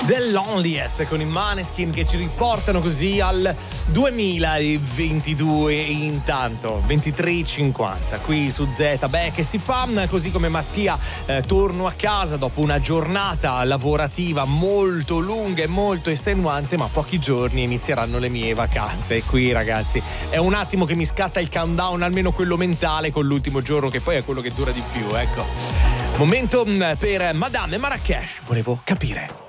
The Loneliest con i Maneskin che ci riportano così al 2022. Intanto 23:50 qui su Z. Beh, che si fa così come Mattia, torno a casa dopo una giornata lavorativa molto lunga e molto estenuante, ma pochi giorni inizieranno le mie vacanze e qui ragazzi è un attimo che mi scatta il countdown, almeno quello mentale, con l'ultimo giorno che poi è quello che dura di più, ecco. Momento per Madame e Marrakesh. Volevo capire.